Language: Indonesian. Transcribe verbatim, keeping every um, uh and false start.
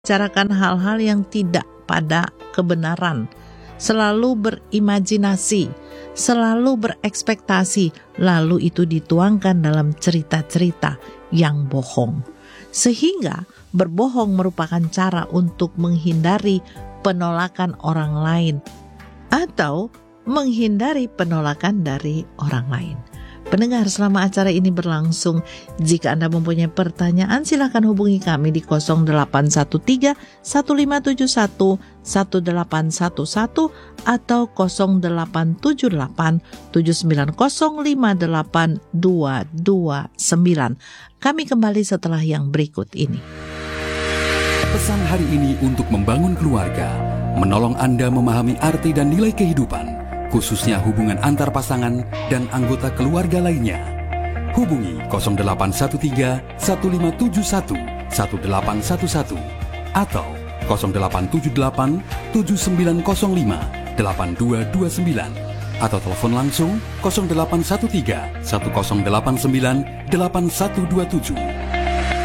membicarakan hal-hal yang tidak pada kebenaran, selalu berimajinasi, selalu berekspektasi, lalu itu dituangkan dalam cerita-cerita yang bohong. Sehingga berbohong merupakan cara untuk menghindari penolakan orang lain atau menghindari penolakan dari orang lain. Pendengar, selama acara ini berlangsung, jika Anda mempunyai pertanyaan, silakan hubungi kami di nol delapan satu tiga, satu lima tujuh satu, satu delapan satu satu atau nol delapan tujuh delapan, tujuh sembilan nol lima delapan dua dua sembilan. Kami kembali setelah yang berikut ini. Pesan hari ini untuk membangun keluarga, menolong Anda memahami arti dan nilai kehidupan, khususnya hubungan antar pasangan dan anggota keluarga lainnya. Hubungi nol delapan satu tiga, satu lima tujuh satu, satu delapan satu satu atau nol delapan tujuh delapan, tujuh sembilan nol lima, delapan dua dua sembilan atau telepon langsung nol delapan satu tiga, satu nol delapan sembilan, delapan satu dua tujuh.